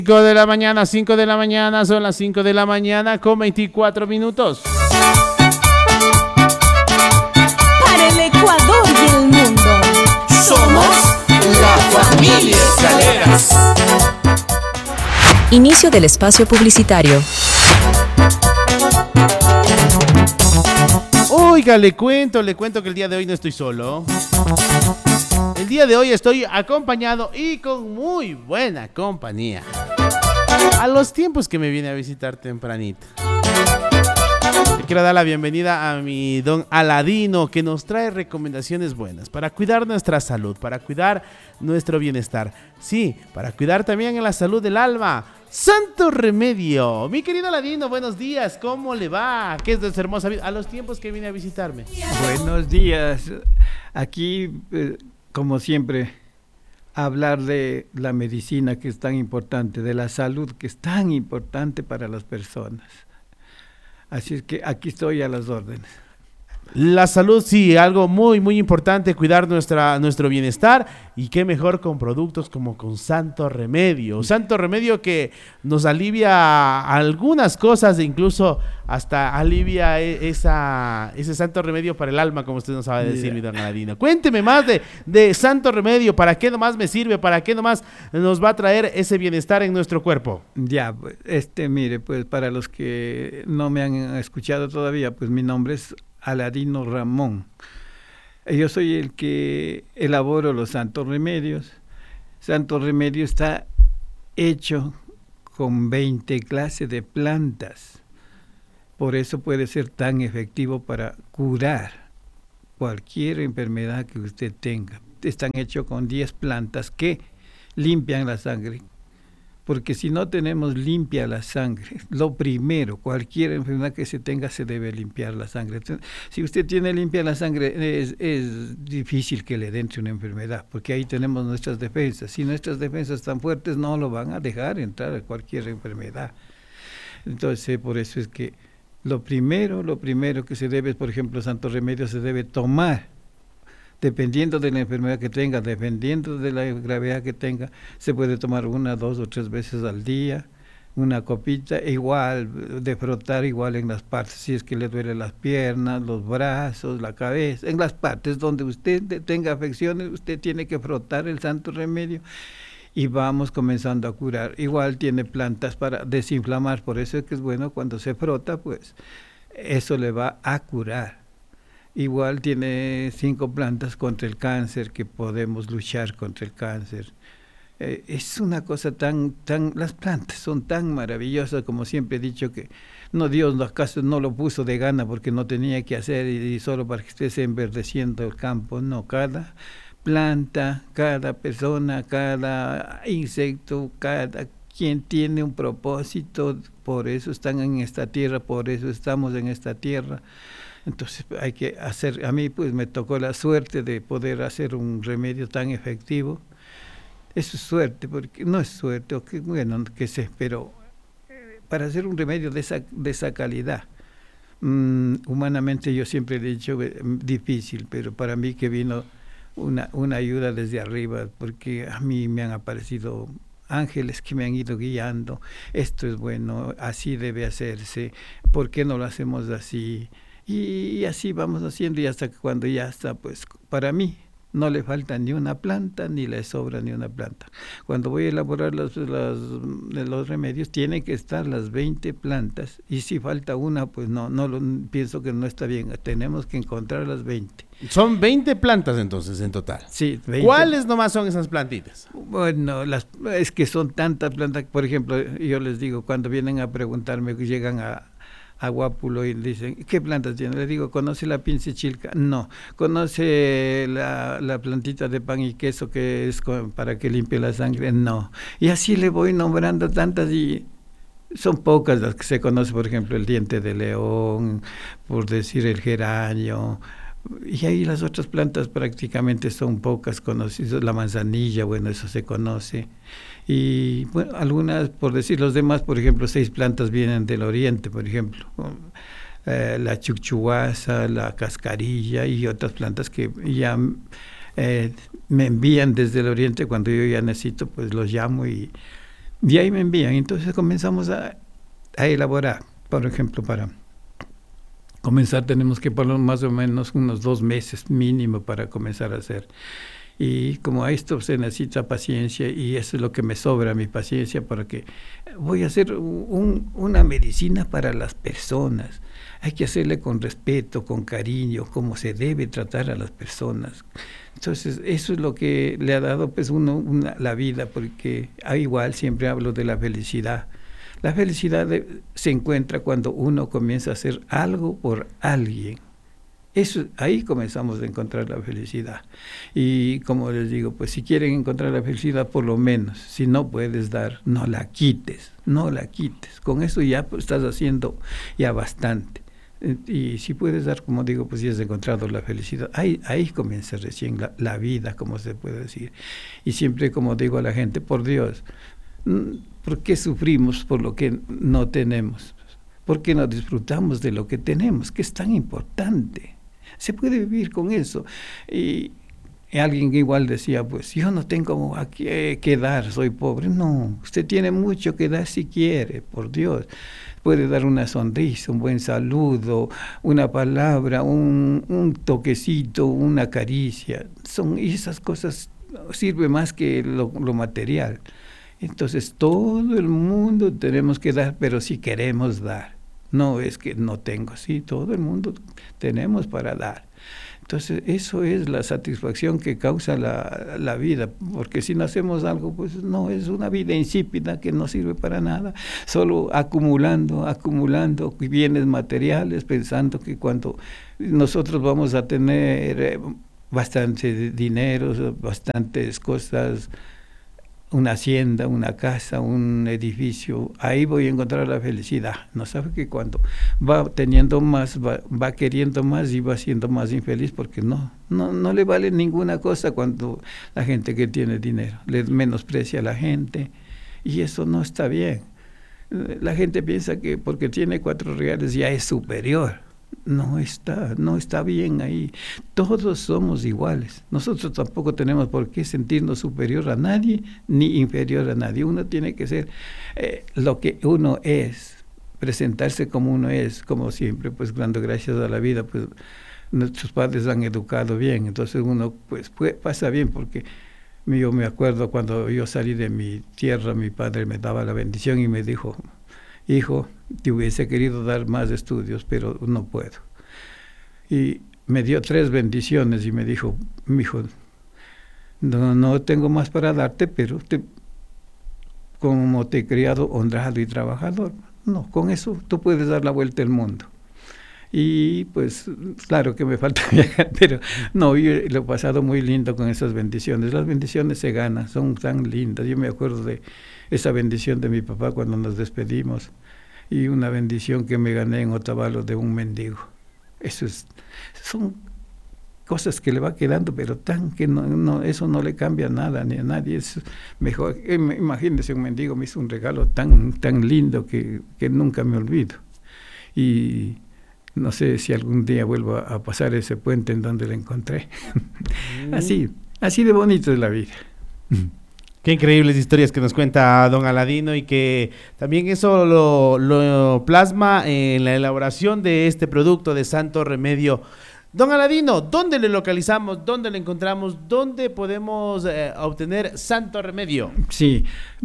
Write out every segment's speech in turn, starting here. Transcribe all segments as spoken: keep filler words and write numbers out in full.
cinco de la mañana, cinco de la mañana, son las cinco de la mañana con veinticuatro minutos. Para el Ecuador y el mundo, somos la familia Escaleras. Inicio del espacio publicitario. Oiga, le cuento, le cuento que el día de hoy no estoy solo. El día de hoy estoy acompañado y con muy buena compañía. A los tiempos que me viene a visitar tempranito. Le quiero dar la bienvenida a mi don Aladino, que nos trae recomendaciones buenas para cuidar nuestra salud, para cuidar nuestro bienestar. Sí, para cuidar también la salud del alma. Santo Remedio. Mi querido Aladino, buenos días. ¿Cómo le va? ¿Qué es de su hermosa vida? A los tiempos que viene a visitarme. Buenos días. Aquí, eh, como siempre, hablar de la medicina, que es tan importante, de la salud, que es tan importante para las personas. Así es que aquí estoy a las órdenes. La salud, sí, algo muy, muy importante, cuidar nuestra, nuestro bienestar, y qué mejor con productos como con Santo Remedio. Santo Remedio que nos alivia algunas cosas e incluso hasta alivia esa, ese Santo Remedio para el alma, como usted nos sabe decir, yeah. Mi don Aladino. Cuénteme más de, de Santo Remedio, ¿para qué nomás me sirve? ¿Para qué nomás nos va a traer ese bienestar en nuestro cuerpo? Ya, este, mire, pues para los que no me han escuchado todavía, pues mi nombre es Aladino Ramón. Yo soy el que elaboro los Santos Remedios. Santo Remedio está hecho con veinte clases de plantas. Por eso puede ser tan efectivo para curar cualquier enfermedad que usted tenga. Están hechos con diez plantas que limpian la sangre. Porque si no tenemos limpia la sangre, lo primero, cualquier enfermedad que se tenga se debe limpiar la sangre. Entonces, si usted tiene limpia la sangre, es, es difícil que le entre una enfermedad, porque ahí tenemos nuestras defensas. Si nuestras defensas están fuertes, no lo van a dejar entrar a cualquier enfermedad. Entonces, por eso es que lo primero, lo primero que se debe, por ejemplo, Santo Remedio se debe tomar. Dependiendo de la enfermedad que tenga, dependiendo de la gravedad que tenga, se puede tomar una, dos o tres veces al día, una copita, igual, de frotar igual en las partes, si es que le duele las piernas, los brazos, la cabeza, en las partes donde usted tenga afecciones, usted tiene que frotar el Santo Remedio y vamos comenzando a curar. Igual tiene plantas para desinflamar, por eso es que es bueno cuando se frota, pues eso le va a curar. Igual tiene cinco plantas contra el cáncer, que podemos luchar contra el cáncer. Eh, es una cosa tan, tan, las plantas son tan maravillosas, como siempre he dicho, que no, Dios acaso no lo puso de gana porque no tenía que hacer y, y solo para que esté enverdeciendo el campo. No, cada planta, cada persona, cada insecto, cada quien tiene un propósito, por eso están en esta tierra, por eso estamos en esta tierra. Entonces hay que hacer, a mí pues me tocó la suerte de poder hacer un remedio tan efectivo. Eso es suerte, porque no es suerte, o que, bueno, que sé, pero para hacer un remedio de esa, de esa calidad, mmm, humanamente yo siempre he dicho eh, difícil, pero para mí que vino una, una ayuda desde arriba, porque a mí me han aparecido ángeles que me han ido guiando, esto es bueno, así debe hacerse, ¿por qué no lo hacemos así? Y así vamos haciendo, y hasta que cuando ya está, pues para mí no le falta ni una planta, ni le sobra ni una planta. Cuando voy a elaborar los, los, los remedios, tienen que estar las veinte plantas, y si falta una, pues no, no lo, pienso que no está bien, tenemos que encontrar las veinte. Son veinte plantas entonces en total. Sí, veinte. ¿Cuáles nomás son esas plantitas? Bueno, las, es que son tantas plantas, por ejemplo, yo les digo, cuando vienen a preguntarme, llegan a a Guápulo y dicen, ¿qué plantas tiene? Le digo, ¿conoce la pinzechilca? No. ¿Conoce la, la plantita de pan y queso que es con, para que limpie la sangre? No. Y así le voy nombrando tantas, y son pocas las que se conocen, por ejemplo, el diente de león, por decir el geranio, y ahí las otras plantas prácticamente son pocas conocidas. La manzanilla, bueno, eso se conoce. Y bueno, algunas, por decir los demás, por ejemplo, seis plantas vienen del oriente, por ejemplo, eh, la chuchuasa, la cascarilla y otras plantas que ya eh, me envían desde el oriente. Cuando yo ya necesito, pues los llamo y Y ahí me envían. Entonces comenzamos a, a elaborar. Por ejemplo, para comenzar tenemos que poner más o menos unos dos meses mínimo para comenzar a hacer. Y como a esto se necesita paciencia, y eso es lo que me sobra, mi paciencia, porque voy a hacer un, una medicina para las personas. Hay que hacerle con respeto, con cariño, como se debe tratar a las personas. Entonces, eso es lo que le ha dado pues uno una, la vida, porque ah, igual siempre hablo de la felicidad. La felicidad de, se encuentra cuando uno comienza a hacer algo por alguien. Eso, ahí comenzamos a encontrar la felicidad. Y como les digo, pues si quieren encontrar la felicidad, por lo menos, si no puedes dar, no la quites, no la quites. Con eso ya pues, estás haciendo ya bastante. Y si puedes dar, como digo, pues ya has encontrado la felicidad. Ahí, ahí comienza recién la, la vida, como se puede decir. Y siempre, como digo a la gente, por Dios, ¿por qué sufrimos por lo que no tenemos? ¿Por qué no disfrutamos de lo que tenemos, que es tan importante? Se puede vivir con eso. Y, y alguien igual decía, pues yo no tengo a qué, qué dar, soy pobre. No, usted tiene mucho que dar si quiere, por Dios. Puede dar una sonrisa, un buen saludo, una palabra, un, un toquecito, una caricia. Son esas cosas, sirve más que lo, lo material. Entonces todo el mundo tenemos que dar, pero si queremos dar. No es que no tengo, sí, todo el mundo tenemos para dar. Entonces eso es la satisfacción que causa la, la vida, porque si no hacemos algo, pues no, es una vida insípida que no sirve para nada, solo acumulando, acumulando bienes materiales, pensando que cuando nosotros vamos a tener eh, bastante dinero, bastantes cosas, una hacienda, una casa, un edificio, ahí voy a encontrar la felicidad. No sabe que cuando va teniendo más, va, va queriendo más y va siendo más infeliz, porque no, no, no le vale ninguna cosa cuando la gente que tiene dinero, le menosprecia a la gente, y eso no está bien. La gente piensa que porque tiene cuatro reales ya es superior. No está, no está bien ahí. Todos somos iguales. Nosotros tampoco tenemos por qué sentirnos superior a nadie ni inferior a nadie. Uno tiene que ser eh, lo que uno es, presentarse como uno es, como siempre, pues dando gracias a la vida, pues nuestros padres han educado bien, entonces uno pues fue, pasa bien, porque yo me acuerdo cuando yo salí de mi tierra, mi padre me daba la bendición y me dijo: hijo, te hubiese querido dar más estudios, pero no puedo. Y me dio tres bendiciones y me dijo: mi hijo, no, no tengo más para darte, pero te, como te he criado honrado y trabajador, no, con eso tú puedes dar la vuelta al mundo. Y pues claro que me falta viajar, pero no, yo lo he pasado muy lindo con esas bendiciones. Las bendiciones se ganan, son tan lindas. Yo me acuerdo de esa bendición de mi papá cuando nos despedimos, y una bendición que me gané en Otavalo de un mendigo. Eso es, son cosas que le va quedando, pero tan que no, no, eso no le cambia nada ni a nadie. Es mejor, imagínese, un mendigo me hizo un regalo tan, tan lindo que, que nunca me olvido. Y no sé si algún día vuelvo a, a pasar ese puente en donde la encontré. Mm. Así, así de bonito es la vida. Qué increíbles historias que nos cuenta don Aladino, y que también eso lo, lo plasma en la elaboración de este producto de Santo Remedio. Don Aladino, ¿dónde le localizamos? ¿Dónde le encontramos? ¿Dónde podemos eh, obtener Santo Remedio? Sí,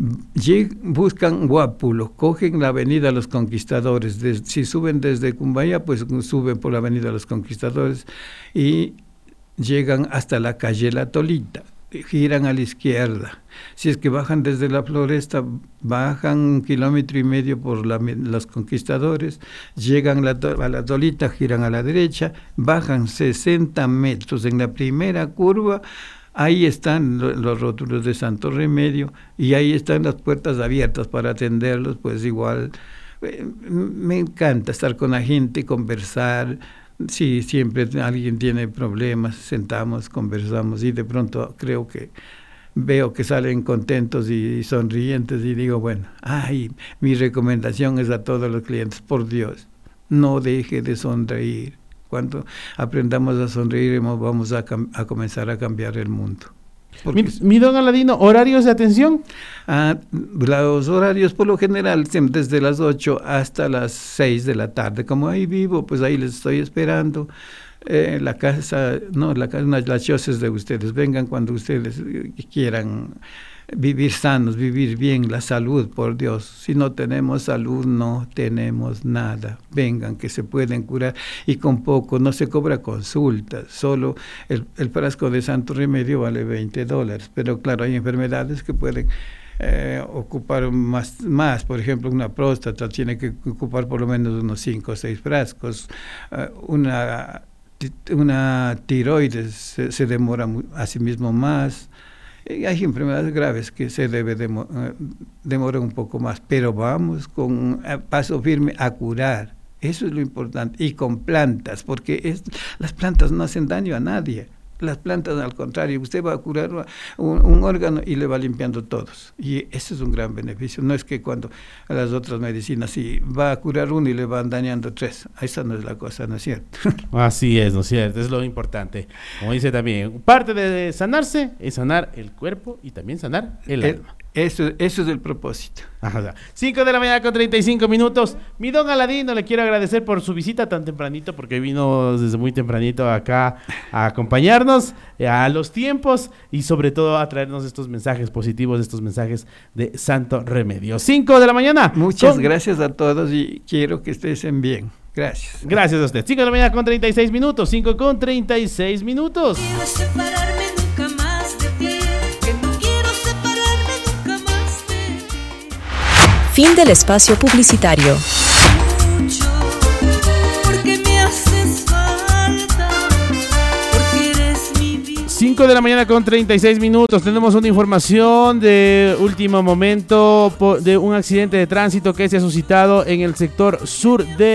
buscan Guápulo, cogen la avenida Los Conquistadores. Des, si suben desde Cumbaya, pues suben por la avenida Los Conquistadores y llegan hasta la calle La Tolita. Giran a la izquierda. Si es que bajan desde la Floresta, bajan un kilómetro y medio por la, los Conquistadores, llegan la, a la Tolita, giran a la derecha, bajan sesenta metros. En la primera curva, ahí están lo, los rótulos de Santo Remedio, y ahí están las puertas abiertas para atenderlos. Pues igual, eh, me encanta estar con la gente, conversar. Sí, siempre alguien tiene problemas, sentamos, conversamos, y de pronto creo que veo que salen contentos y, y sonrientes, y digo, bueno, ay, mi recomendación es a todos los clientes: por Dios, no deje de sonreír. Cuando aprendamos a sonreír, vamos a, a comenzar a cambiar el mundo. Porque, Mi, mi don Aladino, ¿horarios de atención? ah, los horarios por lo general siempre desde las ocho hasta las seis de la tarde. Como ahí vivo, pues ahí les estoy esperando. Eh, la casa, no, la casa, no, las chozas de ustedes, vengan cuando ustedes quieran vivir sanos, vivir bien, la salud, por Dios. Si no tenemos salud, no tenemos nada. Vengan, que se pueden curar, y con poco, no se cobra consulta, solo el, el frasco de Santo Remedio vale veinte dólares, pero claro, hay enfermedades que pueden eh, ocupar más, más, por ejemplo, una próstata tiene que ocupar por lo menos unos cinco o seis frascos, uh, una... una tiroides se, se demora asimismo más. Y hay enfermedades graves que se debe demo, uh, demorar un poco más, pero vamos con uh, paso firme a curar. Eso es lo importante, y con plantas, porque es, las plantas no hacen daño a nadie. Las plantas, al contrario, usted va a curar un, un órgano y le va limpiando todos. Y ese es un gran beneficio. No es que cuando a las otras medicinas, sí, va a curar uno y le van dañando tres. Esa no es la cosa, ¿no es cierto? Así es, ¿no es cierto? Es lo importante. Como dice también, parte de sanarse es sanar el cuerpo y también sanar el, el alma. Eso, eso es el propósito. Ajá. cinco de la mañana con treinta y cinco minutos. Mi don Aladino, le quiero agradecer por su visita tan tempranito, porque vino desde muy tempranito acá a acompañarnos a los tiempos y sobre todo a traernos estos mensajes positivos, estos mensajes de Santo Remedio. cinco de la mañana. Muchas con... gracias a todos y quiero que estén bien. Gracias. Gracias a usted. cinco de la mañana con treinta y seis minutos. cinco con treinta y seis minutos. Quiero separarme nunca más de ti, que no quiero separarme nunca más de ti. Fin del espacio publicitario. Mucho, porque me haces falta, porque eres mi vida. cinco de la mañana con treinta y seis minutos. Tenemos una información de último momento de un accidente de tránsito que se ha suscitado en el sector sur de